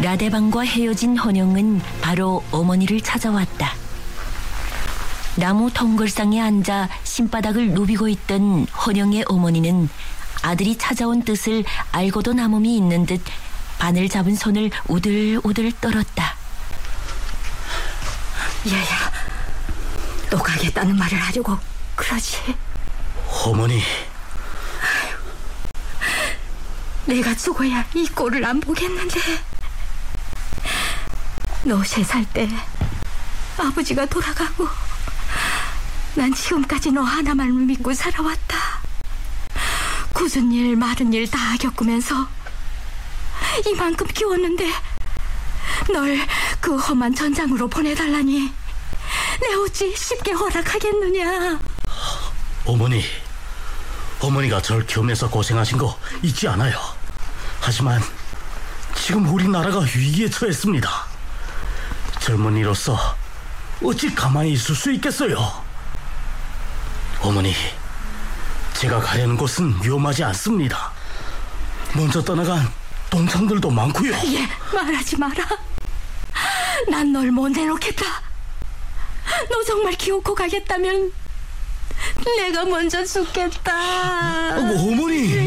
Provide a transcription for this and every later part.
라대방과 헤어진 헌영은 바로 어머니를 찾아왔다. 나무 덩굴상에 앉아 신바닥을 누비고 있던 헌영의 어머니는 아들이 찾아온 뜻을 알고도 남음이 있는 듯 바늘 잡은 손을 우들우들 떨었다. 얘야, 또 가겠다는 말을 하려고 그러지? 어머니. 내가 죽어야 이 꼴을 안 보겠는데. 너 3살 때 아버지가 돌아가고 난 지금까지 너 하나만 믿고 살아왔다. 굳은 일 마른 일 다 겪으면서 이만큼 키웠는데 널 그 험한 전장으로 보내달라니 내 어찌 쉽게 허락하겠느냐. 어머니가 절 키우면서 고생하신 거 잊지 않아요. 하지만 지금 우리나라가 위기에 처했습니다. 젊은이로서 어찌 가만히 있을 수 있겠어요. 어머니, 제가 가려는 곳은 위험하지 않습니다. 먼저 떠나간 동창들도 많고요. 예, 말하지 마라. 난 널 못 내놓겠다. 너 정말 기어코 가겠다면 내가 먼저 죽겠다. 어머니.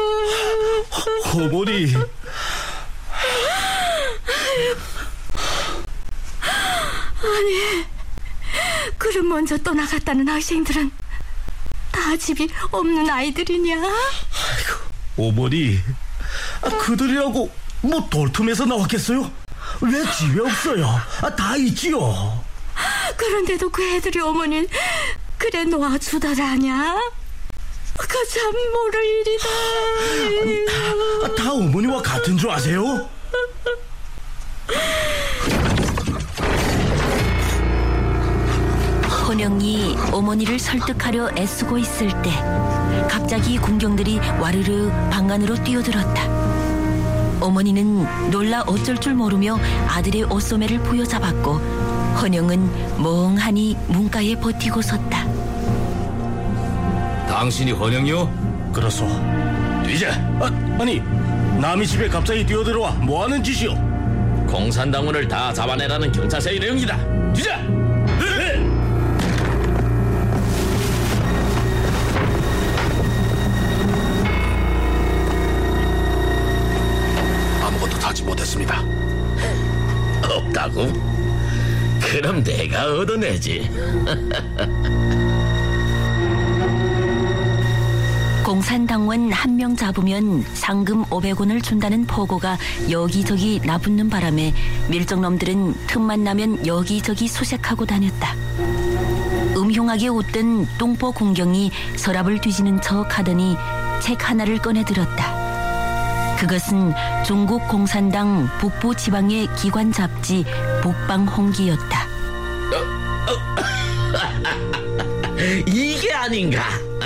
아니, 그럼 먼저 떠나갔다는 학생들은 다 집이 없는 아이들이냐? 아이고, 어머니, 그들이라고 뭐 돌틈에서 나왔겠어요? 왜 집에 없어요? 다 있지요. 그런데도 그 애들이 어머니는 그래 놓아주더라냐? 그 참 모를 일이다. 다 어머니와 같은 줄 아세요? 헌영이 어머니를 설득하려 애쓰고 있을 때 갑자기 군경들이 와르르 방안으로 뛰어들었다. 어머니는 놀라 어쩔 줄 모르며 아들의 옷소매를 부여잡았고 헌영은 멍하니 문가에 버티고 섰다. 당신이 헌영이요? 그렇소. 뒤져. 아니, 남의 집에 갑자기 뛰어들어와 뭐하는 짓이오? 공산당원을 다 잡아내라는 경찰서의 내용이다. 뒤져. 네. 아무것도 하지 못했습니다. 없다고? 그럼 내가 얻어내지. 공산당원 한 명 잡으면 상금 500원을 준다는 포고가 여기저기 나붙는 바람에 밀정놈들은 틈만 나면 여기저기 수색하고 다녔다. 음흉하게 웃던 똥보 군경이 서랍을 뒤지는 척 하더니 책 하나를 꺼내 들었다. 그것은 중국 공산당 북부 지방의 기관 잡지 북방홍기였다. 이게 아닌가?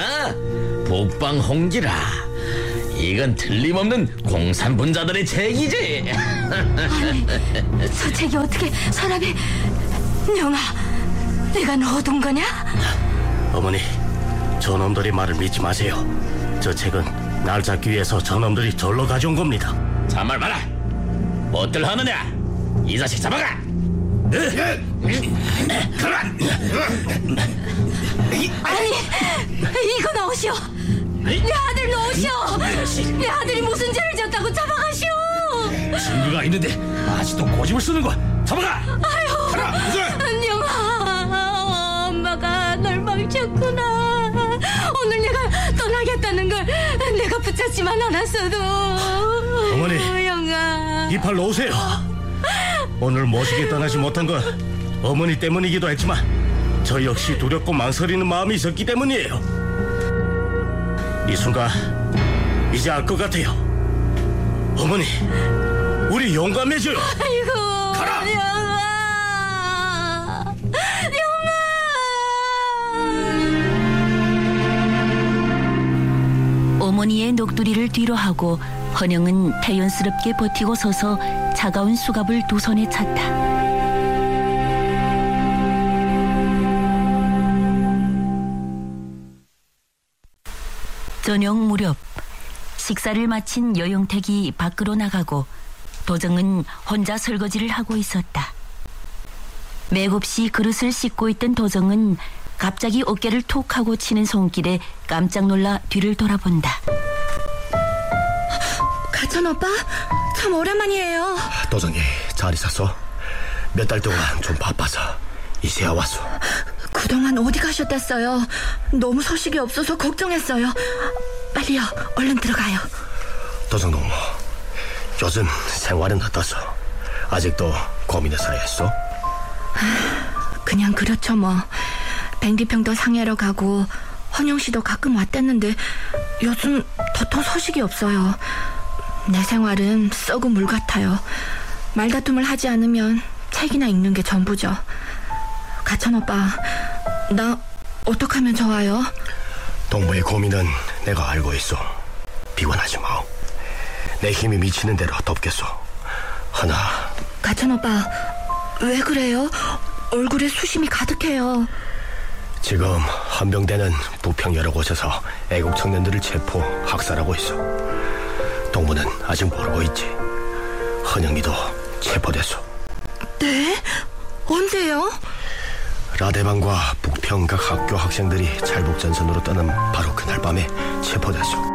북방홍기라. 이건 틀림없는 공산분자들의 책이지. 아니, 저 책이 어떻게 서랍에... 영아, 내가 넣어둔 거냐? 어머니, 저놈들이 말을 믿지 마세요. 저 책은 날 잡기 위해서 저놈들이 절로 가져온 겁니다. 참말 마라. 뭐들 하느냐? 이 자식 잡아가. 아니, 이거 넣으시오. 내 아들 넣으시오. 내 아들이 무슨 죄를 졌다고 잡아가시오. 증거가 있는데 아직도 고집을 쓰는 거야. 잡아가. 아유, 영아, 엄마가 널 망쳤구나. 오늘 내가 떠나겠다는 걸 내가 붙잡지만 않았어도. 어머니, 영아, 이 팔 놓으세요. 오늘 모시게 떠나지 못한 건 어머니 때문이기도 했지만 저 역시 두렵고 망설이는 마음이 있었기 때문이에요. 이 순간 이제 알 것 같아요. 어머니, 우리 용감해져요. 아이고, 가라! 영아, 어머니의 녹두리를 뒤로 하고 헌영은 태연스럽게 버티고 서서 차가운 수갑을 두 손에 찼다. 저녁 무렵 식사를 마친 여영택이 밖으로 나가고 도정은 혼자 설거지를 하고 있었다. 맥없이 그릇을 씻고 있던 도정은 갑자기 어깨를 톡 하고 치는 손길에 깜짝 놀라 뒤를 돌아본다. 가천 오빠? 참 오랜만이에요. 도정이 잘 있었어? 몇 달 동안 좀 바빠서 이제야 왔어. 그동안 어디 가셨댔어요? 너무 소식이 없어서 걱정했어요. 빨리요, 얼른 들어가요. 도정 동무, 요즘 생활은 어떠소? 아직도 고민의 사이였어? 그냥 그렇죠 뭐. 뱅디평도 상해러 가고 헌영씨도 가끔 왔댔는데 요즘 도통 소식이 없어요. 내 생활은 썩은 물 같아요. 말다툼을 하지 않으면 책이나 읽는 게 전부죠. 가천 오빠, 나 어떡하면 좋아요? 동무의 고민은 내가 알고 있어. 비관하지 마. 내 힘이 미치는 대로 돕겠소. 하나. 가천 오빠, 왜 그래요? 얼굴에 수심이 가득해요. 지금 헌병대는 부평 여러 곳에서 애국 청년들을 체포, 학살하고 있어. 동무는 아직 모르고 있지. 헌영이도 체포됐어. 네? 언제요? 라대방과 부평 각 학교 학생들이 찰복전선으로 떠난 바로 그날 밤에 체포됐어.